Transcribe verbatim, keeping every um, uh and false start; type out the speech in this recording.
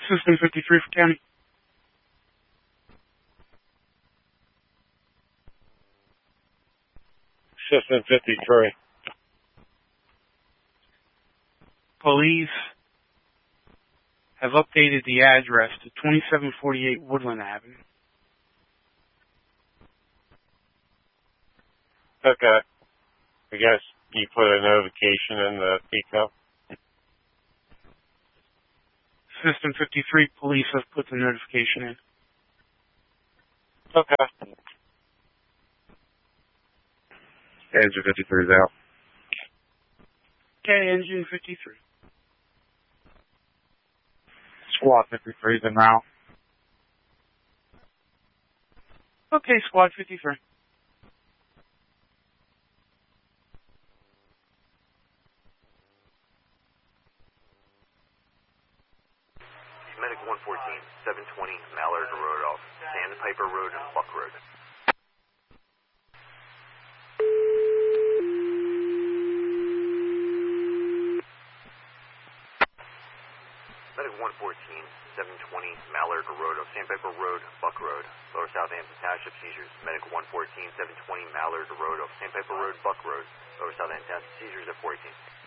System fifty-three for county. System fifty-three. Police have updated the address to twenty-seven forty-eight Woodland Avenue. Okay. I guess you put a notification in the Pico. System fifty-three, police have put the notification in. Okay. Engine fifty-three is out. Okay, engine fifty-three. Squad fifty-three is en route. Okay, squad fifty-three. Medic one fourteen, seven twenty Mallard Road off Sandpiper Road and Buck Road. Medic one fourteen, seven twenty Mallard Road off Sandpiper Road, Buck Road, Lower Southampton Township seizures. Medic one fourteen, seven twenty Mallard Road off Sandpiper Road, Buck Road, Lower Southampton Township seizures at fourteen.